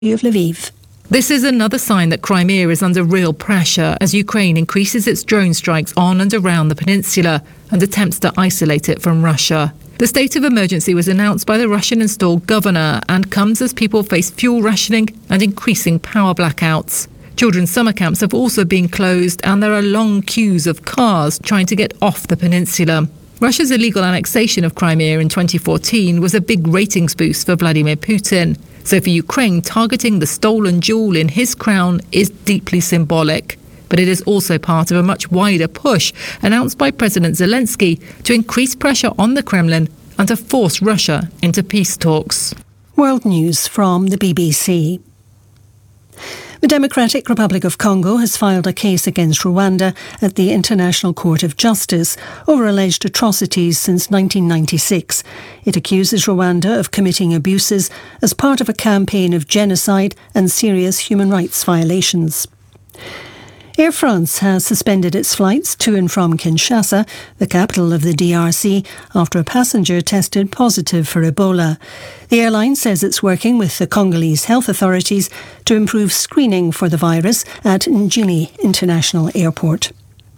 of Lviv. This is another sign that Crimea is under real pressure as Ukraine increases its drone strikes on and around the peninsula and attempts to isolate it from Russia. The state of emergency was announced by the Russian-installed governor and comes as people face fuel rationing and increasing power blackouts. Children's summer camps have also been closed and there are long queues of cars trying to get off the peninsula. Russia's illegal annexation of Crimea in 2014 was a big ratings boost for Vladimir Putin. So for Ukraine, targeting the stolen jewel in his crown is deeply symbolic. But it is also part of a much wider push announced by President Zelensky to increase pressure on the Kremlin and to force Russia into peace talks. World News from the BBC. The Democratic Republic of Congo has filed a case against Rwanda at the International Court of Justice over alleged atrocities since 1996. It accuses Rwanda of committing abuses as part of a campaign of genocide and serious human rights violations. Air France has suspended its flights to and from Kinshasa, the capital of the DRC, after a passenger tested positive for Ebola. The airline says it's working with the Congolese health authorities to improve screening for the virus at Njili International Airport.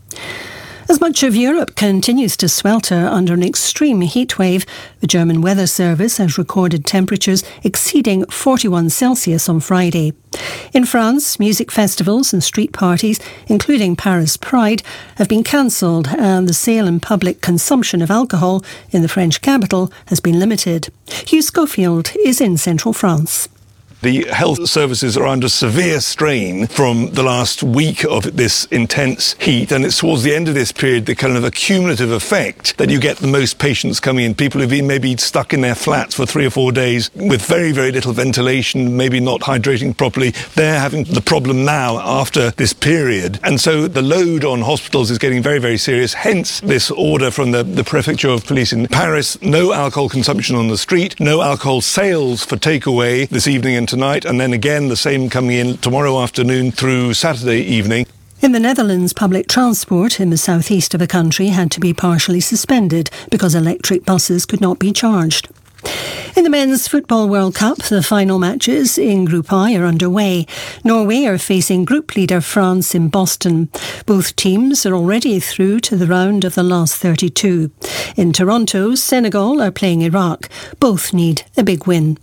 As much of Europe continues to swelter under an extreme heatwave, the German Weather Service has recorded temperatures exceeding 41 Celsius on Friday. In France, music festivals and street parties, including Paris Pride, have been cancelled and the sale and public consumption of alcohol in the French capital has been limited. Hugh Schofield is in central France. The health services are under severe strain from the last week of this intense heat, and it's towards the end of this period the kind of accumulative effect that you get the most patients coming in. People who've been maybe stuck in their flats for 3 or 4 days with very, very little ventilation, maybe not hydrating properly. They're having the problem now after this period. And so the load on hospitals is getting very, very serious. Hence this order from the Prefecture of Police in Paris, no alcohol consumption on the street, no alcohol sales for takeaway this evening and tonight, and then again the same coming in tomorrow afternoon through Saturday evening. In the Netherlands, public transport in the southeast of the country had to be partially suspended because electric buses could not be charged. In the Men's Football World Cup, the final matches in Group I are underway. Norway are facing group leader France in Boston. Both teams are already through to the round of the last 32. In Toronto, Senegal are playing Iraq. Both need a big win.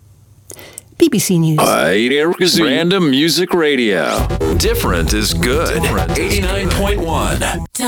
BBC News. Random Music Radio. Different is good. 89.1.